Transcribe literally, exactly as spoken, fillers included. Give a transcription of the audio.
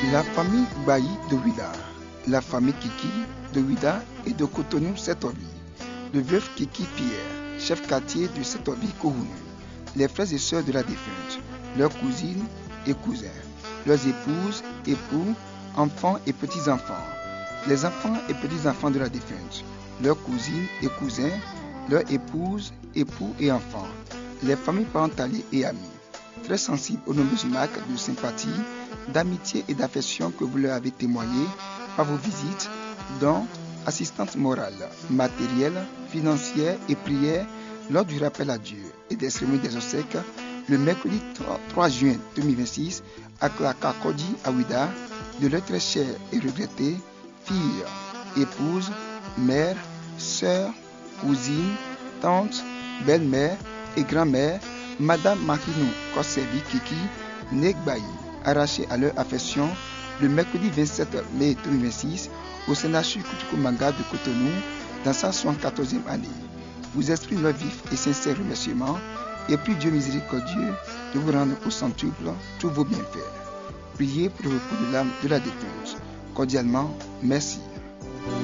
La famille Bailly de Ouida, la famille Kiki de Ouida et de Cotonou Setobi, le veuf Kiki Pierre, chef quartier de Setobi Kouhounou, les frères et sœurs de la défunte, leurs cousines et cousins, leurs épouses, époux, enfants et petits-enfants, les enfants et petits-enfants de la défunte, leurs cousines et cousins, leurs épouses, époux et enfants, les familles parentales et amis, très sensibles aux nombreuses marques de sympathie, d'amitié et d'affection que vous leur avez témoignées par vos visites, dont assistance morale, matérielle, financière et prière lors du rappel à Dieu et des cérémonies des obsèques le mercredi trois juin deux mille vingt-six à Klakakodi à Ouida, de leur très chère et regrettée fille, épouse, mère, sœur, cousine, tante, belle-mère et grand-mère, Madame Makinou Kosebi Kiki Negbayi, arrachée à leur affection le mercredi vingt-sept mai deux mille vingt-six au Sénachu Kutukumanga de Cotonou dans sa soixante-quatorzième année. Vous exprime leur vif et sincère remerciement et prie Dieu miséricordieux de vous rendre au centuple tous vos bienfaits. Priez pour le repos de l'âme de la défunte. Cordialement, merci.